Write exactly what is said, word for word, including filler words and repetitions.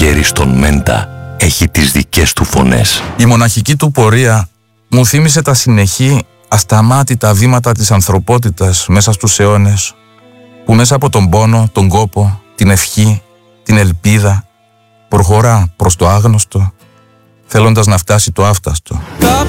χέρι στον Μέντα έχει τις δικές του φωνές. Η μοναχική του πορεία μου θύμισε τα συνεχή, ασταμάτητα βήματα της ανθρωπότητας μέσα στους αιώνες, που μέσα από τον πόνο, τον κόπο, την ευχή, την ελπίδα, προχωρά προς το άγνωστο, θέλοντας να φτάσει το άφταστο.